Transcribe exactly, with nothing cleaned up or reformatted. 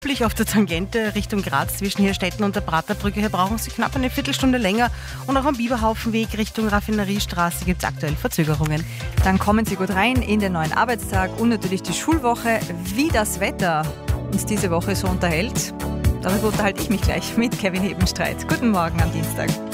Auf der Tangente Richtung Graz zwischen Hirstetten und der Praterbrücke. Hier brauchen Sie knapp eine Viertelstunde länger. Und auch am Biberhaufenweg Richtung Raffineriestraße gibt es aktuell Verzögerungen. Dann kommen Sie gut rein in den neuen Arbeitstag und natürlich die Schulwoche. Wie das Wetter uns diese Woche so unterhält, darüber unterhalte ich mich gleich mit Kevin Hebenstreit. Guten Morgen am Dienstag.